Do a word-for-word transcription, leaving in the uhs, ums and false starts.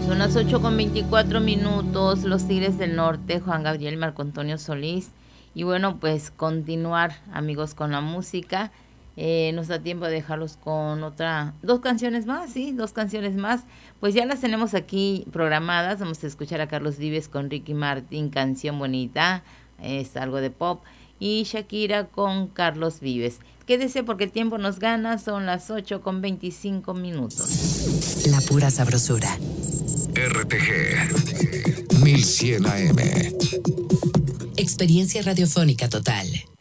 Son las ocho con veinticuatro minutos, los Tigres del Norte, Juan Gabriel y Marco Antonio Solís. Y bueno, pues continuar, amigos, con la música. Eh, nos da tiempo de dejarlos con otra, dos canciones más, sí, dos canciones más. Pues ya las tenemos aquí programadas. Vamos a escuchar a Carlos Vives con Ricky Martin, Canción Bonita, es algo de pop. Y Shakira con Carlos Vives. Quédese porque el tiempo nos gana, son las ocho con veinticinco minutos. La pura sabrosura. R T G mil cien A M. Experiencia radiofónica total.